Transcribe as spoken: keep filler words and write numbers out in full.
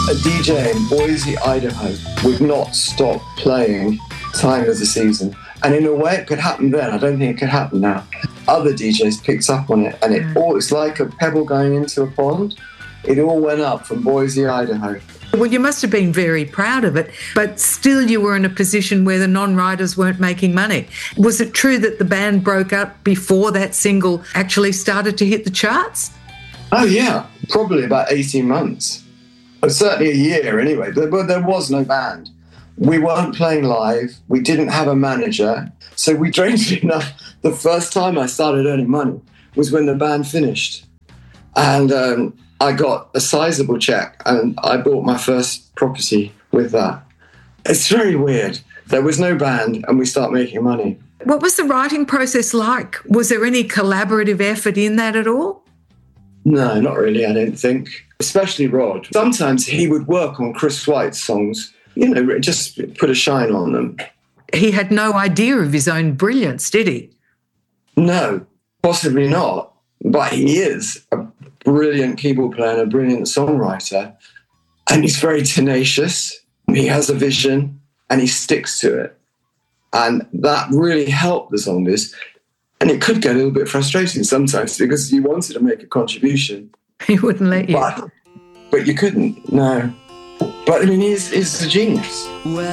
a D J in Boise, Idaho would not stop playing Time of the Season. And in a way, it could happen then. I don't think it could happen now. Other D Js picked up on it, and it all, it's like a pebble going into a pond. It all went up from Boise, Idaho. Well, you must have been very proud of it, but still you were in a position where the non-writers weren't making money. Was it true that the band broke up before that single actually started to hit the charts? Oh, yeah, probably about eighteen months. But certainly a year anyway. There, there was no band. We weren't playing live. We didn't have a manager. So we, strangely enough, the first time I started earning money was when the band finished. And um, I got a sizable check and I bought my first property with that. It's very weird. There was no band and we start making money. What was the writing process like? Was there any collaborative effort in that at all? No, not really, I don't think. Especially Rod. Sometimes he would work on Chris White's songs, you know, just put a shine on them. He had no idea of his own brilliance, did he? No, possibly not. But he is a brilliant keyboard player and a brilliant songwriter. And he's very tenacious. He has a vision and he sticks to it. And that really helped the Zombies. And it could get a little bit frustrating sometimes because you wanted to make a contribution. He wouldn't let you. But, but you couldn't, no. But I mean, he's, he's a genius.